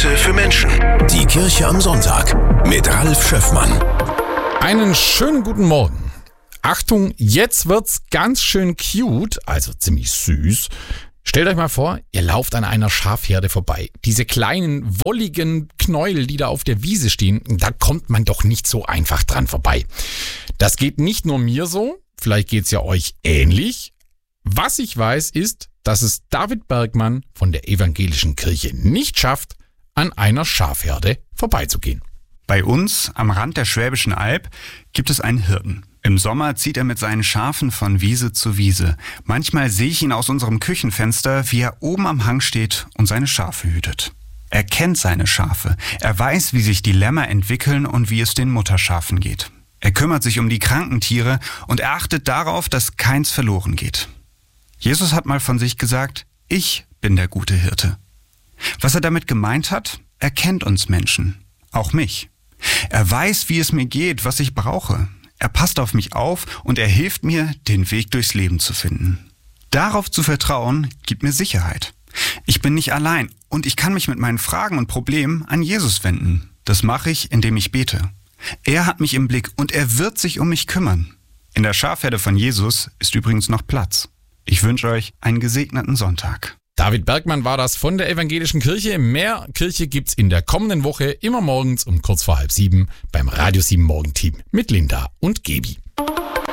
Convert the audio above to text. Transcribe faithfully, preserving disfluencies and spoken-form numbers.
Worte für Menschen. Die Kirche am Sonntag mit Ralf Schöffmann. Einen schönen guten Morgen. Achtung, jetzt wird's ganz schön cute, also ziemlich süß. Stellt euch mal vor, ihr lauft an einer Schafherde vorbei. Diese kleinen, wolligen Knäuel, die da auf der Wiese stehen, da kommt man doch nicht so einfach dran vorbei. Das geht nicht nur mir so, vielleicht geht's ja euch ähnlich. Was ich weiß, ist, dass es David Bergmann von der Evangelischen Kirche nicht schafft, an einer Schafherde vorbeizugehen. Bei uns am Rand der Schwäbischen Alb gibt es einen Hirten. Im Sommer zieht er mit seinen Schafen von Wiese zu Wiese. Manchmal sehe ich ihn aus unserem Küchenfenster, wie er oben am Hang steht und seine Schafe hütet. Er kennt seine Schafe. Er weiß, wie sich die Lämmer entwickeln und wie es den Mutterschafen geht. Er kümmert sich um die kranken Tiere und er achtet darauf, dass keins verloren geht. Jesus hat mal von sich gesagt, ich bin der gute Hirte. Was er damit gemeint hat, er kennt uns Menschen, auch mich. Er weiß, wie es mir geht, was ich brauche. Er passt auf mich auf und er hilft mir, den Weg durchs Leben zu finden. Darauf zu vertrauen, gibt mir Sicherheit. Ich bin nicht allein und ich kann mich mit meinen Fragen und Problemen an Jesus wenden. Das mache ich, indem ich bete. Er hat mich im Blick und er wird sich um mich kümmern. In der Schafherde von Jesus ist übrigens noch Platz. Ich wünsche euch einen gesegneten Sonntag. David Bergmann war das von der Evangelischen Kirche. Mehr Kirche gibt's in der kommenden Woche immer morgens um kurz vor halb sieben beim Radio sieben Morgenteam mit Linda und Gebi.